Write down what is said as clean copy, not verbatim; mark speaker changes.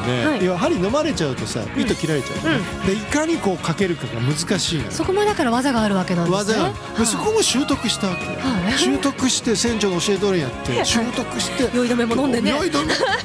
Speaker 1: ね、
Speaker 2: はい
Speaker 1: 要は針飲まれちゃうとさ糸切られちゃう、でいかにこうかけるかが難しいのよ。
Speaker 2: そこもだから技があるわけなんですね。
Speaker 1: 技がでそこも習得したわけよ、
Speaker 2: はい
Speaker 1: 習得して船長の教え通りやって習得して
Speaker 2: 酔い止めも飲んでね
Speaker 1: 酔い止め